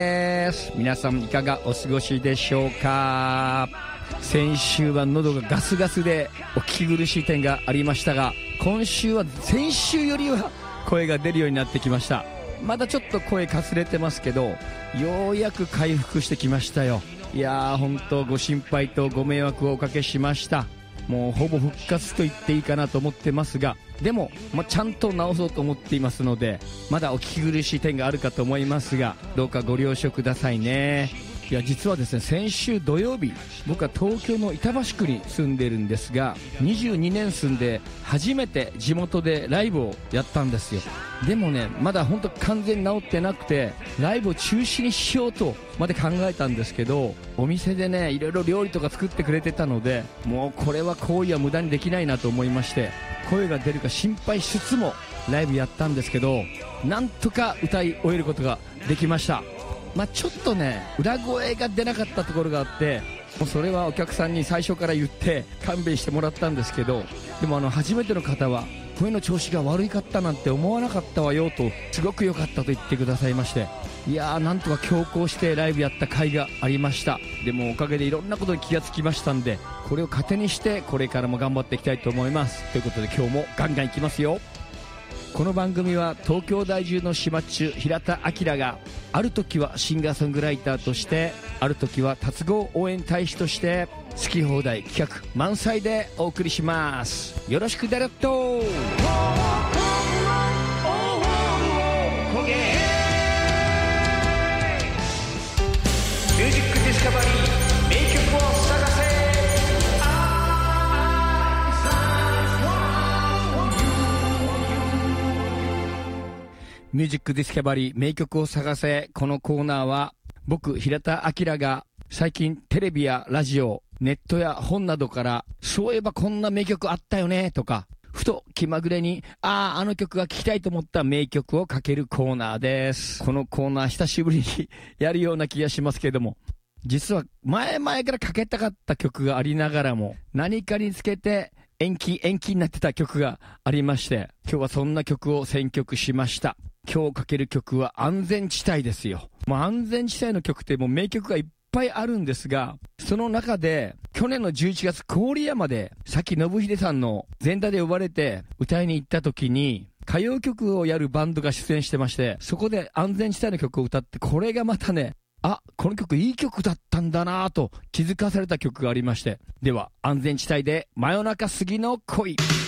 皆さんいかがお過ごしでしょうか。先週は喉がガスガスでお聞き苦しい点がありましたが、今週は先週よりは声が出るようになってきました。まだちょっと声かすれてますけど、ようやく回復してきましたよ。いやー、本当ご心配とご迷惑をおかけしました。もうほぼ復活と言っていいかなと思ってますが、でも、ちゃんと直そうと思っていますので、まだお聞き苦しい点があるかと思いますが、どうかご了承くださいね。いや、実はですね、先週土曜日、僕は東京の板橋区に住んでるんですが、22年住んで初めて地元でライブをやったんですよ。でもね、まだ本当完全に治ってなくて、ライブを中止にしようとまで考えたんですけど、お店でね、いろいろ料理とか作ってくれてたので、もうこれは行為は無駄にできないなと思いまして、声が出るか心配しつつもライブやったんですけど、なんとか歌い終えることができました。ちょっとね、裏声が出なかったところがあって、もうそれはお客さんに最初から言って勘弁してもらったんですけど、でも初めての方は声の調子が悪かったなんて思わなかったわよと、すごく良かったと言ってくださいまして、いやー、なんとか強行してライブやった甲斐がありました。でもおかげでいろんなことに気がつきましたんで、これを糧にしてこれからも頑張っていきたいと思います。ということで今日もガンガンいきますよ。この番組は東京在住の島中平田明が、ある時はシンガーソングライターとして、ある時は達合応援大使として、好き放題企画満載でお送りします。よろしくだらっと。ミュージックディスカバリー、名曲を探せ。ミュージックディスカバリー、名曲を探せ。このコーナーは僕平田明が最近テレビやラジオ、ネットや本などから、そういえばこんな名曲あったよねとか、ふと気まぐれにあの曲が聴きたいと思った名曲をかけるコーナーです。このコーナー久しぶりにやるような気がしますけれども、実は前々からかけたかった曲がありながらも、何かにつけて延期になってた曲がありまして、今日はそんな曲を選曲しました。今日かける曲は安全地帯ですよ。安全地帯の曲ってもう名曲がいっぱいあるんですが、その中で去年の11月郡山で崎信秀さんの全裸で呼ばれて歌いに行った時に、歌謡曲をやるバンドが出演してまして、そこで安全地帯の曲を歌って、これがまたね、この曲いい曲だったんだなぁと気づかされた曲がありまして、では安全地帯で真夜中過ぎの恋。